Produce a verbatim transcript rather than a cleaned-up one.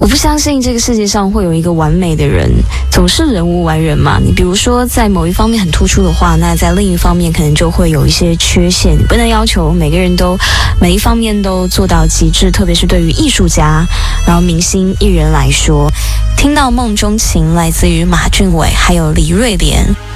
我不相信这个世界上会有一个完美的人，总是人无完人嘛。你比如说在某一方面很突出的话，那在另一方面可能就会有一些缺陷。你不能要求每个人都每一方面都做到极致，特别是对于艺术家然后明星艺人来说。听到梦中情来自于马俊伟还有黎瑞莲。